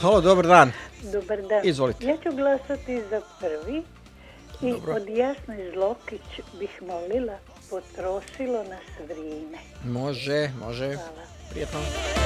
Halo, dobar dan. Dobar dan. Izvolite. Ja ću glasati za prvi i Dobro. od Jasne Zlokić bih molila potrošilo nas vrijeme. Može. Hvala. Prijetno.